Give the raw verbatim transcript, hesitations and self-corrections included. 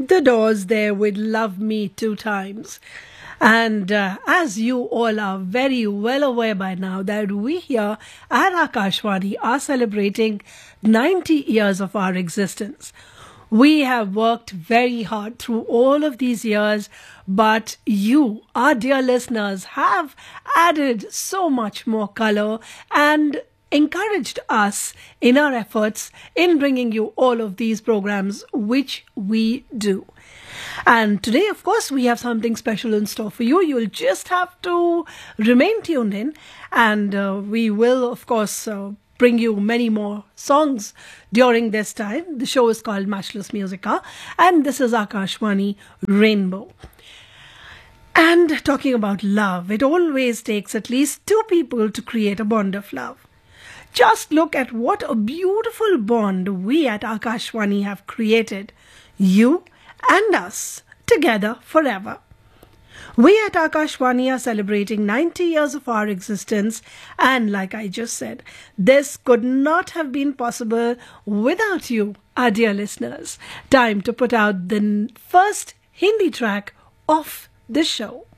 The Doors there with Love Me Two Times. And uh, as you all are very well aware by now that we here at Akashvani are celebrating ninety years of our existence. We have worked very hard through all of these years, but you, our dear listeners, have added so much more color and encouraged us in our efforts in bringing you all of these programs which we do. And today, of course, we have something special in store for you. You'll just have to remain tuned in, and uh, we will, of course, uh, bring you many more songs during this time. The show is called Matchless Musica, and this is Akashvani Rainbow. And talking about love, it always takes at least two people to create a bond of love. Just look at what a beautiful bond we at Akashvani have created. You and us, together forever. We at Akashvani are celebrating ninety years of our existence, and like I just said, this could not have been possible without you, our dear listeners. Time to put out the first Hindi track of the show.